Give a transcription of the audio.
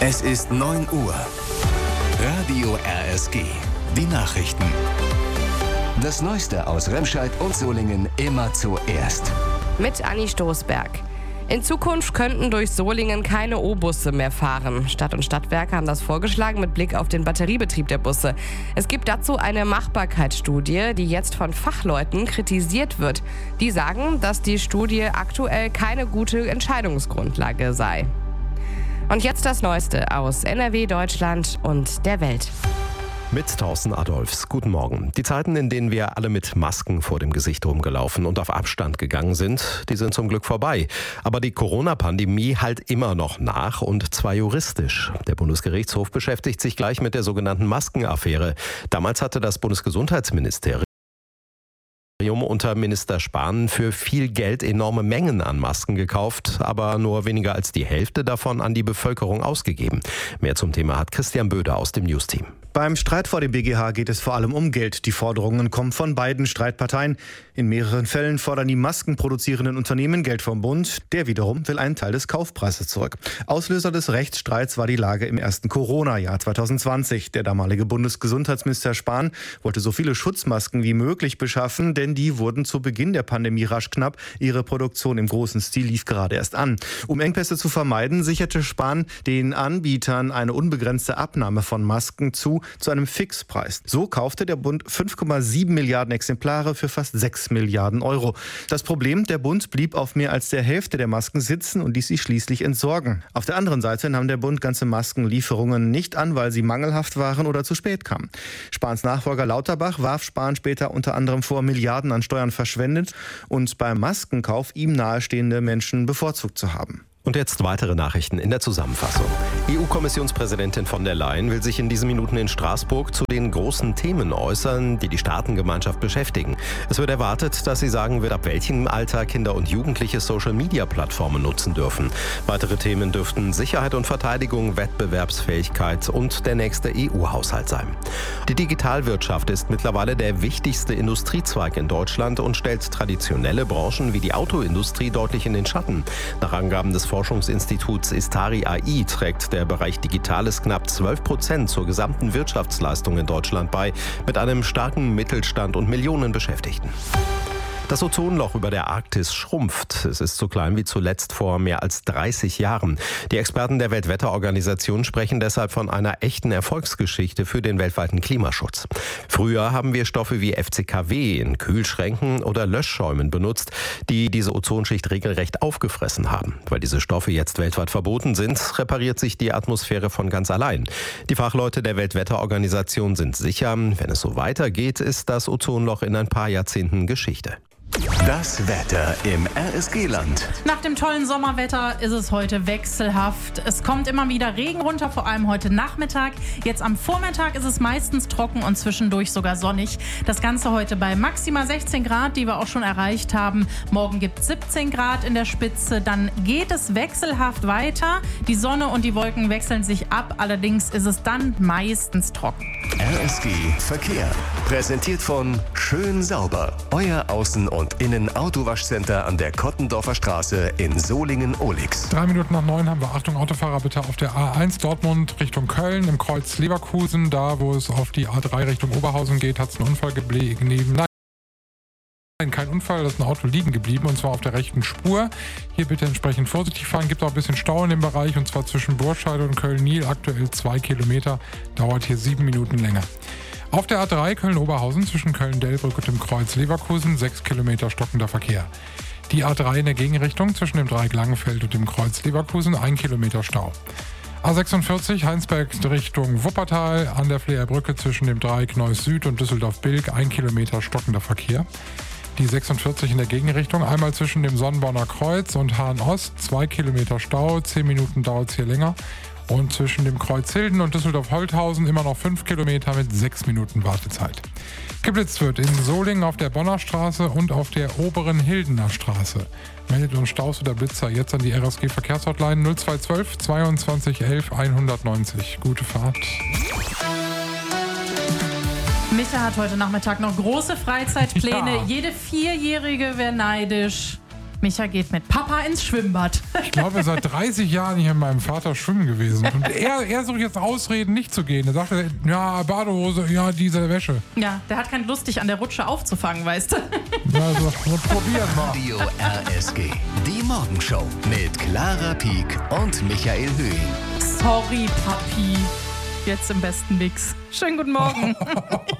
Es ist 9 Uhr. Radio RSG. Die Nachrichten. Das Neueste aus Remscheid und Solingen immer zuerst. Mit Anni Stoßberg. In Zukunft könnten durch Solingen keine O-Busse mehr fahren. Stadt und Stadtwerke haben das vorgeschlagen mit Blick auf den Batteriebetrieb der Busse. Es gibt dazu eine Machbarkeitsstudie, die jetzt von Fachleuten kritisiert wird. Die sagen, dass die Studie aktuell keine gute Entscheidungsgrundlage sei. Und jetzt das Neueste aus NRW, Deutschland und der Welt. Mit Thorsten Adolfs. Guten Morgen. Die Zeiten, in denen wir alle mit Masken vor dem Gesicht rumgelaufen und auf Abstand gegangen sind, die sind zum Glück vorbei. Aber die Corona-Pandemie halt immer noch nach, und zwar juristisch. Der Bundesgerichtshof beschäftigt sich gleich mit der sogenannten Maskenaffäre. Damals hatte das Bundesgesundheitsministerium unter Minister Spahn für viel Geld enorme Mengen an Masken gekauft, aber nur weniger als die Hälfte davon an die Bevölkerung ausgegeben. Mehr zum Thema hat Christian Böder aus dem News-Team. Beim Streit vor dem BGH geht es vor allem um Geld. Die Forderungen kommen von beiden Streitparteien. In mehreren Fällen fordern die maskenproduzierenden Unternehmen Geld vom Bund. Der wiederum will einen Teil des Kaufpreises zurück. Auslöser des Rechtsstreits war die Lage im ersten Corona-Jahr 2020. Der damalige Bundesgesundheitsminister Spahn wollte so viele Schutzmasken wie möglich beschaffen, denn die wurden zu Beginn der Pandemie rasch knapp. Ihre Produktion im großen Stil lief gerade erst an. Um Engpässe zu vermeiden, sicherte Spahn den Anbietern eine unbegrenzte Abnahme von Masken zu einem Fixpreis. So kaufte der Bund 5,7 Milliarden Exemplare für fast 6 Milliarden Euro. Das Problem, der Bund blieb auf mehr als der Hälfte der Masken sitzen und ließ sie schließlich entsorgen. Auf der anderen Seite nahm der Bund ganze Maskenlieferungen nicht an, weil sie mangelhaft waren oder zu spät kamen. Spahns Nachfolger Lauterbach warf Spahn später unter anderem vor, Milliarden an Steuern verschwendet und beim Maskenkauf ihm nahestehende Menschen bevorzugt zu haben. Und jetzt weitere Nachrichten in der Zusammenfassung. EU-Kommissionspräsidentin von der Leyen will sich in diesen Minuten in Straßburg zu den großen Themen äußern, die die Staatengemeinschaft beschäftigen. Es wird erwartet, dass sie sagen wird, ab welchem Alter Kinder und Jugendliche Social-Media-Plattformen nutzen dürfen. Weitere Themen dürften Sicherheit und Verteidigung, Wettbewerbsfähigkeit und der nächste EU-Haushalt sein. Die Digitalwirtschaft ist mittlerweile der wichtigste Industriezweig in Deutschland und stellt traditionelle Branchen wie die Autoindustrie deutlich in den Schatten. Nach Angaben des Forschungsinstituts Istari AI trägt der Bereich Digitales knapp 12% zur gesamten Wirtschaftsleistung in Deutschland bei, mit einem starken Mittelstand und Millionen Beschäftigten. Das Ozonloch über der Arktis schrumpft. Es ist so klein wie zuletzt vor mehr als 30 Jahren. Die Experten der Weltwetterorganisation sprechen deshalb von einer echten Erfolgsgeschichte für den weltweiten Klimaschutz. Früher haben wir Stoffe wie FCKW in Kühlschränken oder Löschschäumen benutzt, die diese Ozonschicht regelrecht aufgefressen haben. Weil diese Stoffe jetzt weltweit verboten sind, repariert sich die Atmosphäre von ganz allein. Die Fachleute der Weltwetterorganisation sind sicher, wenn es so weitergeht, ist das Ozonloch in ein paar Jahrzehnten Geschichte. Das Wetter im RSG-Land. Nach dem tollen Sommerwetter ist es heute wechselhaft. Es kommt immer wieder Regen runter, vor allem heute Nachmittag. Jetzt am Vormittag ist es meistens trocken und zwischendurch sogar sonnig. Das Ganze heute bei maximal 16 Grad, die wir auch schon erreicht haben. Morgen gibt es 17 Grad in der Spitze. Dann geht es wechselhaft weiter. Die Sonne und die Wolken wechseln sich ab. Allerdings ist es dann meistens trocken. RSG Verkehr. Präsentiert von Schön Sauber. Euer Außen- und Innen-Autowaschcenter an der Kottendorfer Straße in Solingen-Ohlix. 3 Minuten nach 9 haben wir, Achtung Autofahrer, bitte auf der A1 Dortmund Richtung Köln im Kreuz Leverkusen. Da, wo es auf die A3 Richtung Oberhausen geht, hat es einen Unfall gegeben. Nein, kein Unfall, das ist ein Auto liegen geblieben, und zwar auf der rechten Spur. Hier bitte entsprechend vorsichtig fahren. Gibt auch ein bisschen Stau in dem Bereich, und zwar zwischen Burscheid und Köln-Niel. Aktuell 2 Kilometer, dauert hier 7 Minuten länger. Auf der A3 Köln-Oberhausen zwischen Köln-Delbrück und dem Kreuz Leverkusen 6 Kilometer stockender Verkehr. Die A3 in der Gegenrichtung zwischen dem Dreieck Langenfeld und dem Kreuz Leverkusen 1 Kilometer Stau. A46 Heinsberg Richtung Wuppertal an der Fleerbrücke zwischen dem Dreieck Neuss Süd und Düsseldorf-Bilk 1 Kilometer stockender Verkehr. Die 46 in der Gegenrichtung einmal zwischen dem Sonnenborner Kreuz und Hahn Ost 2 Kilometer Stau, 10 Minuten dauert es hier länger. Und zwischen dem Kreuz Hilden und Düsseldorf-Holthausen immer noch 5 Kilometer mit 6 Minuten Wartezeit. Geblitzt wird in Solingen auf der Bonner Straße und auf der oberen Hildener Straße. Meldet uns Staus oder Blitzer jetzt an die RSG Verkehrshotline 0212 22 11 190. Gute Fahrt. Micha hat heute Nachmittag noch große Freizeitpläne. Ja. Jede Vierjährige wäre neidisch. Micha geht mit Papa ins Schwimmbad. Ich glaube, seit 30 Jahren hier mit meinem Vater schwimmen gewesen. Und er sucht jetzt Ausreden, nicht zu gehen. Er sagte, ja, Badehose, ja, diese Wäsche. Ja, der hat keine Lust, dich an der Rutsche aufzufangen, weißt du. Also, probieren mal. Radio RSG. Die Morgenshow mit Clara Pieck und Michael Höhing. Sorry, Papi. Jetzt im besten Mix. Schönen guten Morgen.